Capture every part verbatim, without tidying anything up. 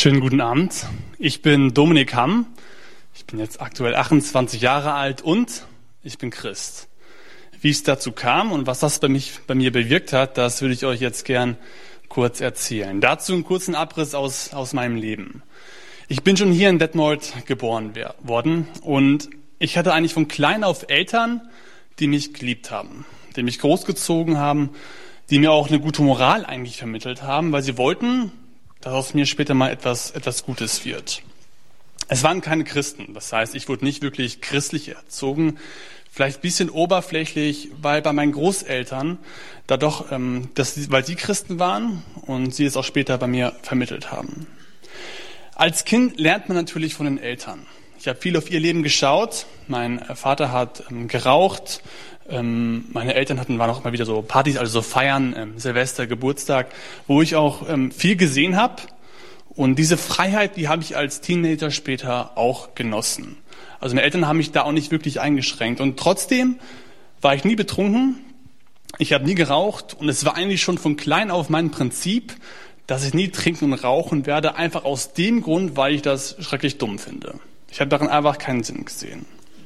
Schönen guten Abend. Ich bin Dominik Hamm. Ich bin jetzt aktuell achtundzwanzig Jahre alt und ich bin Christ. Wie es dazu kam und was das bei, mich, bei mir bewirkt hat, das würde ich euch jetzt gern kurz erzählen. Dazu einen kurzen Abriss aus, aus meinem Leben. Ich bin schon hier in Detmold geboren worden und ich hatte eigentlich von klein auf Eltern, die mich geliebt haben, die mich großgezogen haben, die mir auch eine gute Moral eigentlich vermittelt haben, weil sie wollten, dass aus mir später mal etwas, etwas Gutes wird. Es waren keine Christen, das heißt, ich wurde nicht wirklich christlich erzogen, vielleicht ein bisschen oberflächlich, weil bei meinen Großeltern, da doch, ähm, das, weil sie Christen waren und sie es auch später bei mir vermittelt haben. Als Kind lernt man natürlich von den Eltern. Ich habe viel auf ihr Leben geschaut. Mein Vater hat ähm, geraucht. Ähm, meine Eltern hatten, waren auch immer wieder so Partys, also so Feiern, ähm, Silvester, Geburtstag, wo ich auch ähm, viel gesehen habe. Und diese Freiheit, die habe ich als Teenager später auch genossen. Also meine Eltern haben mich da auch nicht wirklich eingeschränkt. Und trotzdem war ich nie betrunken. Ich habe nie geraucht. Und es war eigentlich schon von klein auf mein Prinzip, dass ich nie trinken und rauchen werde, einfach aus dem Grund, weil ich das schrecklich dumm finde. Ich habe darin einfach keinen Sinn gesehen.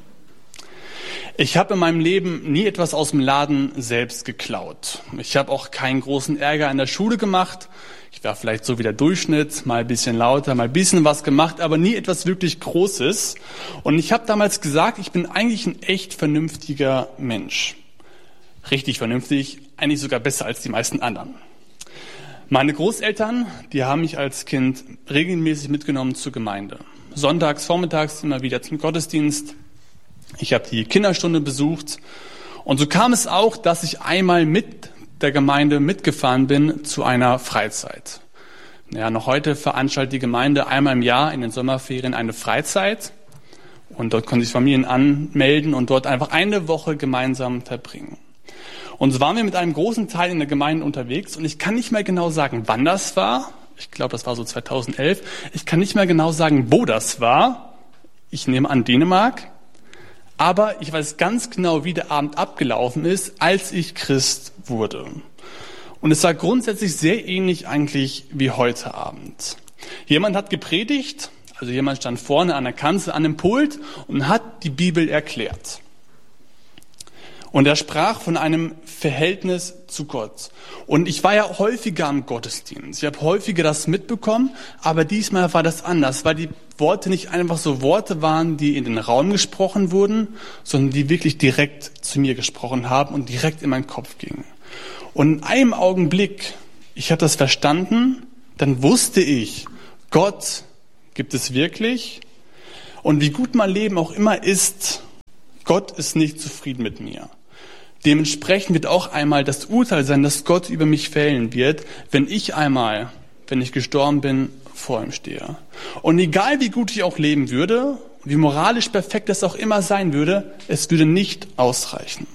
Ich habe in meinem Leben nie etwas aus dem Laden selbst geklaut. Ich habe auch keinen großen Ärger in der Schule gemacht. Ich war vielleicht so wie der Durchschnitt, mal ein bisschen lauter, mal ein bisschen was gemacht, aber nie etwas wirklich Großes. Und ich habe damals gesagt, ich bin eigentlich ein echt vernünftiger Mensch. Richtig vernünftig, eigentlich sogar besser als die meisten anderen. Meine Großeltern, die haben mich als Kind regelmäßig mitgenommen zur Gemeinde. Sonntags, vormittags immer wieder zum Gottesdienst. Ich habe die Kinderstunde besucht und so kam es auch, dass ich einmal mit der Gemeinde mitgefahren bin zu einer Freizeit. Ja, noch heute veranstaltet die Gemeinde einmal im Jahr in den Sommerferien eine Freizeit und dort können sich Familien anmelden und dort einfach eine Woche gemeinsam verbringen. Und so waren wir mit einem großen Teil in der Gemeinde unterwegs und ich kann nicht mehr genau sagen, wann das war. Ich glaube, das war so zweitausendelf. Ich kann nicht mehr genau sagen, wo das war. Ich nehme an Dänemark. Aber ich weiß ganz genau, wie der Abend abgelaufen ist, als ich Christ wurde. Und es war grundsätzlich sehr ähnlich eigentlich wie heute Abend. Jemand hat gepredigt, also jemand stand vorne an der Kanzel, an dem Pult und hat die Bibel erklärt. Und er sprach von einem Verhältnis zu Gott. Und ich war ja häufiger am Gottesdienst. Ich habe häufiger das mitbekommen, aber diesmal war das anders, weil die Worte nicht einfach so Worte waren, die in den Raum gesprochen wurden, sondern die wirklich direkt zu mir gesprochen haben und direkt in meinen Kopf gingen. Und in einem Augenblick, ich habe das verstanden, dann wusste ich, Gott gibt es wirklich. Und wie gut mein Leben auch immer ist, Gott ist nicht zufrieden mit mir. Dementsprechend wird auch einmal das Urteil sein, das Gott über mich fällen wird, wenn ich einmal, wenn ich gestorben bin, vor ihm stehe. Und egal wie gut ich auch leben würde, wie moralisch perfekt es auch immer sein würde, es würde nicht ausreichen.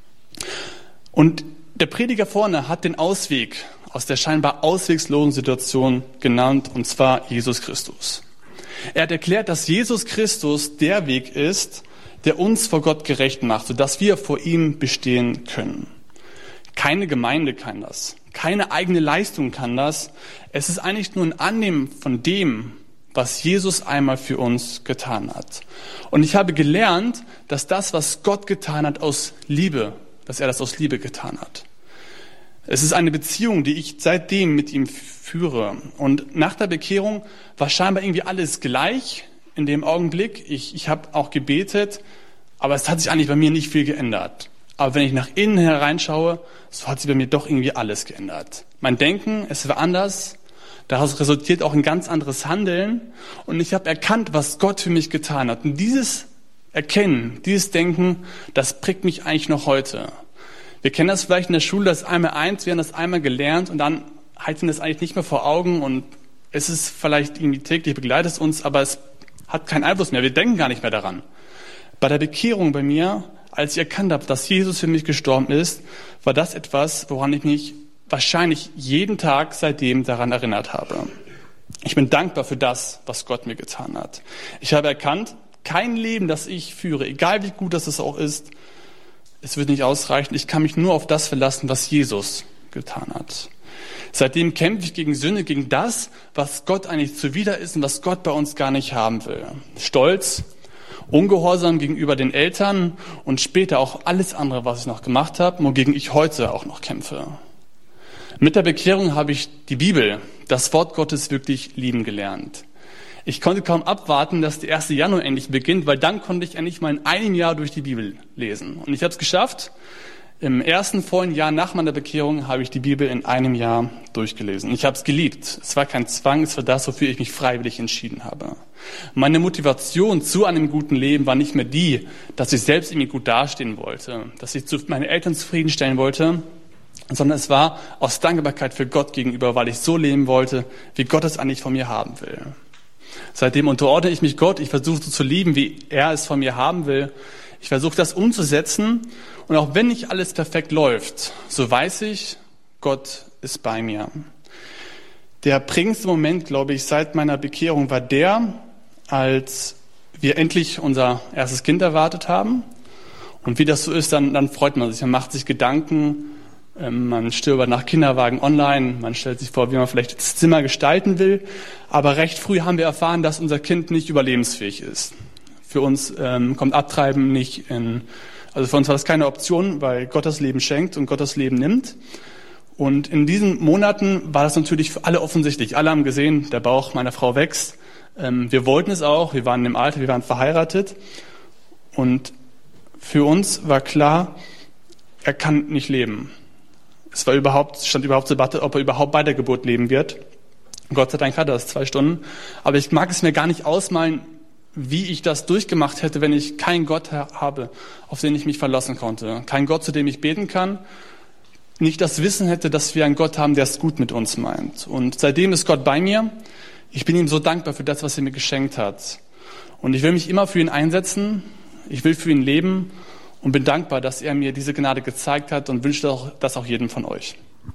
Und der Prediger vorne hat den Ausweg aus der scheinbar auswegslosen Situation genannt, und zwar Jesus Christus. Er hat erklärt, dass Jesus Christus der Weg ist, der uns vor Gott gerecht macht, sodass wir vor ihm bestehen können. Keine Gemeinde kann das. Keine eigene Leistung kann das. Es ist eigentlich nur ein Annehmen von dem, was Jesus einmal für uns getan hat. Und ich habe gelernt, dass das, was Gott getan hat, aus Liebe, dass er das aus Liebe getan hat. Es ist eine Beziehung, die ich seitdem mit ihm führe. Und nach der Bekehrung war scheinbar irgendwie alles gleich in dem Augenblick. Ich, ich habe auch gebetet, aber es hat sich eigentlich bei mir nicht viel geändert. Aber wenn ich nach innen hereinschaue, so hat sich bei mir doch irgendwie alles geändert. Mein Denken, es war anders. Daraus resultiert auch ein ganz anderes Handeln. Und ich habe erkannt, was Gott für mich getan hat. Und dieses Erkennen, dieses Denken, das prägt mich eigentlich noch heute. Wir kennen das vielleicht in der Schule, das einmal eins, wir haben das einmal gelernt und dann halten wir das eigentlich nicht mehr vor Augen und es ist vielleicht irgendwie täglich, begleitet es uns, aber es hat keinen Einfluss mehr. Wir denken gar nicht mehr daran. Bei der Bekehrung bei mir, als ich erkannt habe, dass Jesus für mich gestorben ist, war das etwas, woran ich mich wahrscheinlich jeden Tag seitdem daran erinnert habe. Ich bin dankbar für das, was Gott mir getan hat. Ich habe erkannt, kein Leben, das ich führe, egal wie gut das es auch ist, es wird nicht ausreichen. Ich kann mich nur auf das verlassen, was Jesus getan hat. Seitdem kämpfe ich gegen Sünde, gegen das, was Gott eigentlich zuwider ist und was Gott bei uns gar nicht haben will. Stolz, Ungehorsam gegenüber den Eltern und später auch alles andere, was ich noch gemacht habe, wogegen ich heute auch noch kämpfe. Mit der Bekehrung habe ich die Bibel, das Wort Gottes, wirklich lieben gelernt. Ich konnte kaum abwarten, dass der erste Januar endlich beginnt, weil dann konnte ich endlich mal in einem Jahr durch die Bibel lesen. Und ich habe es geschafft. Im ersten vollen Jahr nach meiner Bekehrung habe ich die Bibel in einem Jahr durchgelesen. Ich habe es geliebt. Es war kein Zwang, es war das, wofür ich mich freiwillig entschieden habe. Meine Motivation zu einem guten Leben war nicht mehr die, dass ich selbst irgendwie gut dastehen wollte, dass ich meine Eltern zufriedenstellen wollte, sondern es war aus Dankbarkeit für Gott gegenüber, weil ich so leben wollte, wie Gott es eigentlich von mir haben will. Seitdem unterordne ich mich Gott, ich versuche so zu lieben, wie er es von mir haben will. Ich versuche das umzusetzen und auch wenn nicht alles perfekt läuft, so weiß ich, Gott ist bei mir. Der prägendste Moment, glaube ich, seit meiner Bekehrung war der, als wir endlich unser erstes Kind erwartet haben. Und wie das so ist, dann, dann freut man sich, man macht sich Gedanken, man stöbert nach Kinderwagen online, man stellt sich vor, wie man vielleicht das Zimmer gestalten will. Aber recht früh haben wir erfahren, dass unser Kind nicht überlebensfähig ist. Für uns ähm, kommt Abtreiben nicht in, also für uns war das keine Option, weil Gott das Leben schenkt und Gott das Leben nimmt. Und in diesen Monaten war das natürlich für alle offensichtlich. Alle haben gesehen, der Bauch meiner Frau wächst. Ähm, wir wollten es auch, wir waren im Alter, wir waren verheiratet. Und für uns war klar, er kann nicht leben. Es war überhaupt, stand überhaupt zur Debatte, ob er überhaupt bei der Geburt leben wird. Gott sei Dank hat er das zwei Stunden. Aber ich mag es mir gar nicht ausmalen, wie ich das durchgemacht hätte, wenn ich keinen Gott habe, auf den ich mich verlassen konnte. Keinen Gott, zu dem ich beten kann. Nicht das Wissen hätte, dass wir einen Gott haben, der es gut mit uns meint. Und seitdem ist Gott bei mir. Ich bin ihm so dankbar für das, was er mir geschenkt hat. Und ich will mich immer für ihn einsetzen. Ich will für ihn leben und bin dankbar, dass er mir diese Gnade gezeigt hat und wünsche das auch jedem von euch.